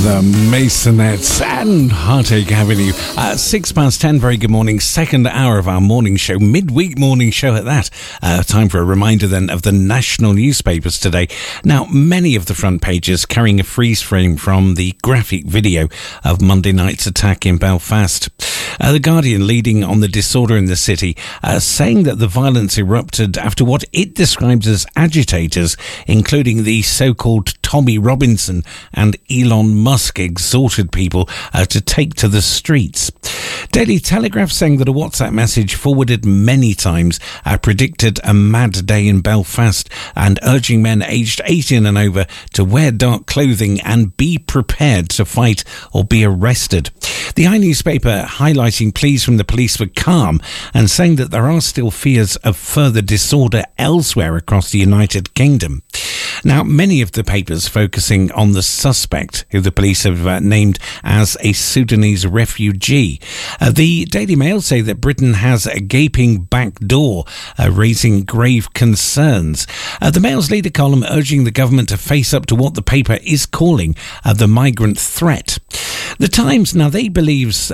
The Masonettes and Heartache Avenue. 10:06, very good morning. Second hour of our morning show, midweek morning show at that. Time for a reminder then of the national newspapers today. Now, many of the front pages carrying a freeze frame from the graphic video of Monday night's attack in Belfast. The Guardian leading on the disorder in the city, saying that the violence erupted after what it describes as agitators, including the so-called Tommy Robinson and Elon Musk, exhorted people to take to the streets. Daily Telegraph saying that a WhatsApp message forwarded many times predicted a mad day in Belfast and urging men aged 18 and over to wear dark clothing and be prepared to fight or be arrested. The iNewspaper highlighting pleas from the police for calm and saying that there are still fears of further disorder elsewhere across the United Kingdom. Now, many of the papers focusing on the suspect, who the police have named as a Sudanese refugee. The Daily Mail say that Britain has a gaping back door, raising grave concerns. The Mail's leader column urging the government to face up to what the paper is calling the migrant threat. The Times, now they believe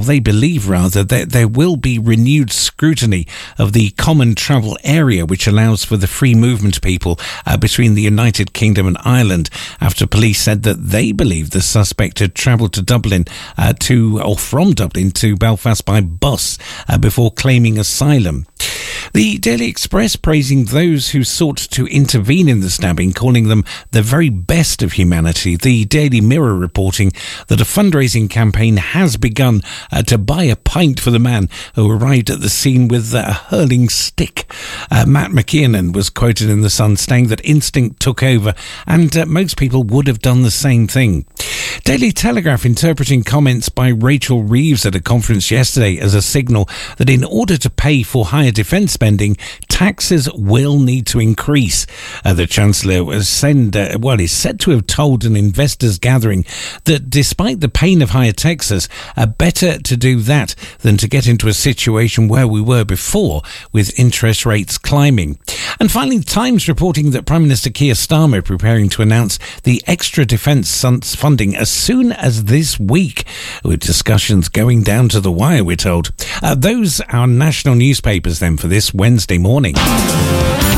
that there will be renewed scrutiny of the common travel area, which allows for the free movement of people between the United Kingdom and Ireland, after police said that they believe the suspect had travelled to Dublin from Dublin to Belfast by bus before claiming asylum. The Daily Express praising those who sought to intervene in the stabbing, calling them the very best of humanity. The Daily Mirror reporting that a fundraising campaign has begun to buy a pint for the man who arrived at the scene with a hurling stick. Matt McKiernan was quoted in The Sun saying that instinct took over and most people would have done the same thing. Daily Telegraph interpreting comments by Rachel Reeves at a conference yesterday as a signal that in order to pay for higher defence spending, taxes will need to increase. The Chancellor is said to have told an investors gathering that despite the pain of higher taxes, better to do that than to get into a situation where we were before, with interest rates climbing. And finally, the Times reporting that Prime Minister Keir Starmer preparing to announce the extra defence funding as soon as this week, with discussions going down to the wire, we're told. Those are national newspapers then for this Wednesday morning.